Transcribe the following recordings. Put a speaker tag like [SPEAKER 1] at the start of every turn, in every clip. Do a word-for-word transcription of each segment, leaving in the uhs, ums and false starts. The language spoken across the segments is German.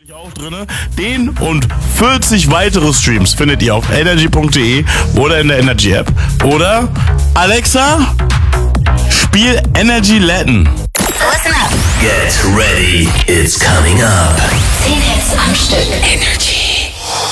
[SPEAKER 1] Auch drinne. Den und vierzig weitere Streams findet ihr auf energy punkt de oder in der Energy App. Oder Alexa, spiel Energy Latin.
[SPEAKER 2] Listen up.
[SPEAKER 3] Get ready, it's coming up.
[SPEAKER 2] zehn Hits am Stück. Energy.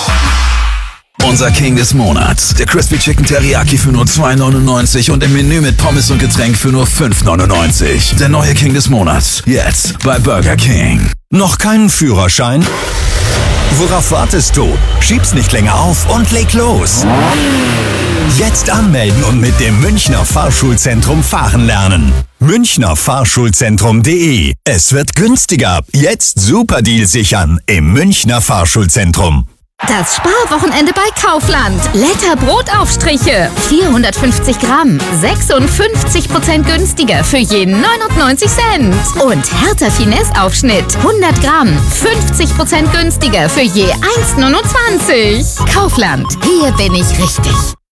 [SPEAKER 3] Unser King des Monats, der Crispy Chicken Teriyaki für nur zwei neunundneunzig und im Menü mit Pommes und Getränk für nur fünf neunundneunzig. Der neue King des Monats, jetzt bei Burger King.
[SPEAKER 4] Noch keinen Führerschein? Worauf wartest du? Schieb's nicht länger auf und leg los. Jetzt anmelden und mit dem Münchner Fahrschulzentrum fahren lernen. Münchner Fahrschulzentrum punkt de. Es wird günstiger. Jetzt Superdeal sichern im Münchner Fahrschulzentrum.
[SPEAKER 5] Das Sparwochenende bei Kaufland. Letter Brotaufstriche. vierhundertfünfzig Gramm. sechsundfünfzig Prozent günstiger für je neunundneunzig Cent. Und Hertha Finesse Aufschnitt. hundert Gramm. fünfzig Prozent günstiger für je eins neunundzwanzig. Kaufland. Hier bin ich richtig.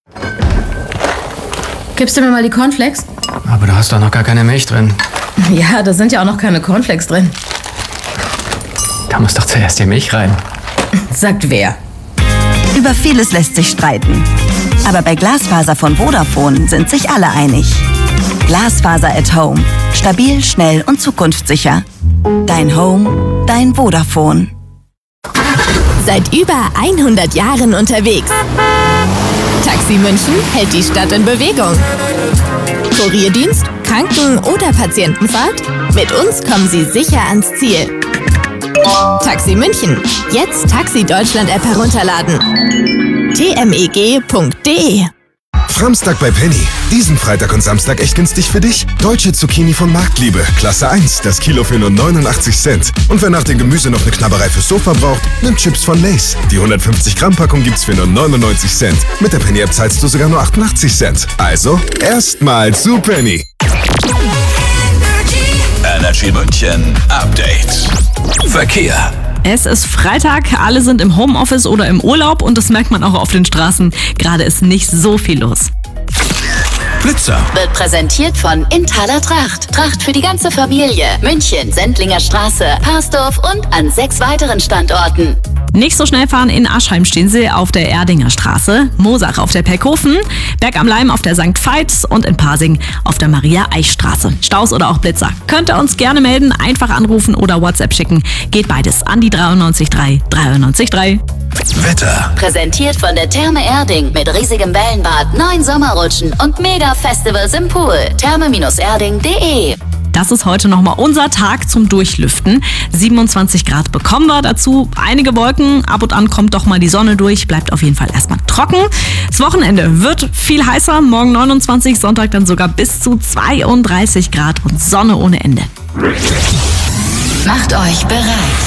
[SPEAKER 6] Gibst du mir mal die Cornflakes?
[SPEAKER 7] Aber da hast doch noch gar keine Milch drin.
[SPEAKER 6] Ja, da sind ja auch noch keine Cornflakes drin.
[SPEAKER 7] Da muss doch zuerst die Milch rein.
[SPEAKER 6] Sagt wer?
[SPEAKER 8] Über vieles lässt sich streiten. Aber bei Glasfaser von Vodafone sind sich alle einig. Glasfaser at Home. Stabil, schnell und zukunftssicher. Dein Home, dein Vodafone.
[SPEAKER 5] Seit über hundert Jahren unterwegs. Taxi München hält die Stadt in Bewegung. Kurierdienst, Kranken- oder Patientenfahrt? Mit uns kommen Sie sicher ans Ziel. Taxi München. Jetzt Taxi Deutschland App herunterladen. t m e g punkt de.
[SPEAKER 9] Samstag bei Penny. Diesen Freitag und Samstag echt günstig für dich. Deutsche Zucchini von Marktliebe. Klasse eins. Das Kilo für nur neunundachtzig Cent. Und wer nach dem Gemüse noch eine Knabberei fürs Sofa braucht, nimmt Chips von Lay's. Die hundertfünfzig Gramm Packung gibt's für nur neunundneunzig Cent. Mit der Penny App zahlst du sogar nur achtundachtzig Cent. Also, erstmal zu Penny.
[SPEAKER 3] Energy München Update. Verkehr.
[SPEAKER 10] Es ist Freitag, alle sind im Homeoffice oder im Urlaub und das merkt man auch auf den Straßen. Gerade ist nicht so viel los.
[SPEAKER 3] Blitzer.
[SPEAKER 2] Wird präsentiert von Inthaler Tracht. Tracht für die ganze Familie. München, Sendlinger Straße, Parsdorf und an sechs weiteren Standorten.
[SPEAKER 10] Nicht so schnell fahren, in Aschheim stehen sie auf der Erdinger Straße, Moosach auf der Perkofen, Berg am Leim auf der Sankt Veit und in Pasing auf der Maria-Eich-Straße. Staus oder auch Blitzer. Könnt ihr uns gerne melden, einfach anrufen oder WhatsApp schicken. Geht beides an die dreiundneunzig drei dreiundneunzig drei.
[SPEAKER 3] Wetter.
[SPEAKER 2] Präsentiert von der Therme Erding mit riesigem Wellenbad, neun Sommerrutschen und Mega-Festivals im Pool. therme erding punkt de.
[SPEAKER 10] Das ist heute nochmal unser Tag zum Durchlüften. siebenundzwanzig Grad bekommen wir dazu. Einige Wolken, ab und an kommt doch mal die Sonne durch. Bleibt auf jeden Fall erstmal trocken. Das Wochenende wird viel heißer. Morgen neunundzwanzig, Sonntag dann sogar bis zu zweiunddreißig Grad und Sonne ohne Ende.
[SPEAKER 2] Macht euch bereit.